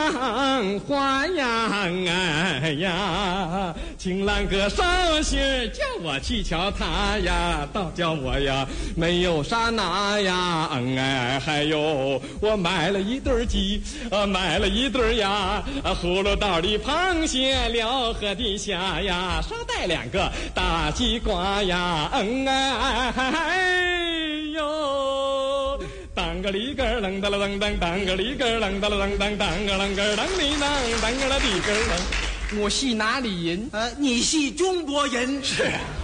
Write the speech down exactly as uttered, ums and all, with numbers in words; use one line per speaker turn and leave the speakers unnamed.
赏花呀，哎呀，青兰哥捎信叫我去瞧他呀，倒叫我呀没有啥拿呀，哎，还有我买了一对鸡，啊，买了一对呀，葫芦道里螃蟹，辽河的虾呀，捎带两个大鸡瓜呀，嗯哎哎呦。当个里个楞哒啦楞当，当个里个楞哒啦楞当，当个楞个当里当，当个啦里个楞。我系哪里人？
呃，你系中国人。
是啊。